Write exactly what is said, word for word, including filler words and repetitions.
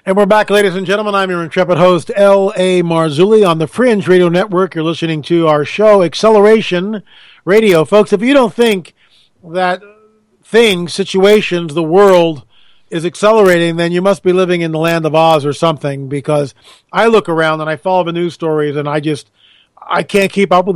And we're back, ladies and gentlemen. I'm your intrepid host, L A. Marzulli, on the Fringe Radio Network. You're listening to our show, Acceleration Radio. Folks, if you don't think that things, situations, the world is accelerating, then you must be living in the land of Oz or something, because I look around and I follow the news stories and I just, I can't keep up with